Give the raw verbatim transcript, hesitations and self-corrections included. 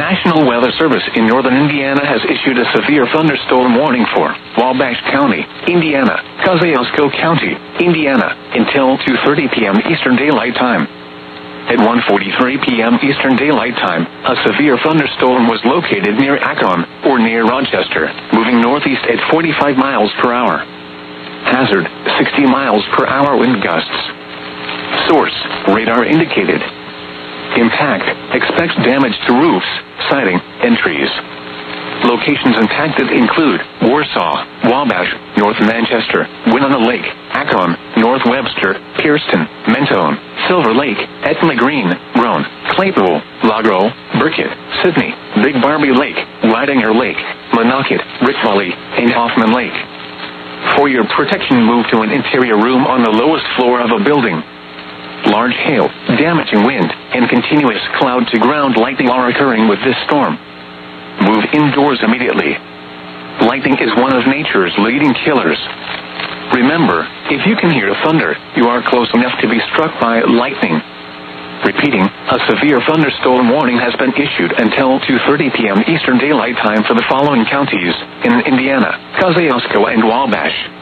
National Weather Service in northern Indiana has issued a severe thunderstorm warning for Wabash County, Indiana, Kosciuszko County, Indiana, until two thirty p m Eastern Daylight Time. At one forty-three p m Eastern Daylight Time, a severe thunderstorm was located near Akron, or near Rochester, moving northeast at forty-five miles per hour. Hazard, sixty miles per hour wind gusts. Source, radar indicated. Impact, expects damage to roofs, siding, and trees. Locations impacted include Warsaw, Wabash, North Manchester, Winona Lake, Akron, North Webster, Pierceton, Mentone, Silver Lake, Etna Green, Roan, Claypool, Lagro, Burkitt, Sydney, Big Barbie Lake, Widener Lake, Monocket, Rick Valley, and Hoffman Lake. For your protection, move to an interior room on the lowest floor of a building. Large hail, damaging wind, and continuous cloud-to-ground lightning are occurring with this storm. Move indoors immediately. Lightning is one of nature's leading killers. Remember, if you can hear thunder, you are close enough to be struck by lightning. Repeating, a severe thunderstorm warning has been issued until two thirty p m Eastern Daylight Time for the following counties in Indiana: Kosciuszko and Wabash.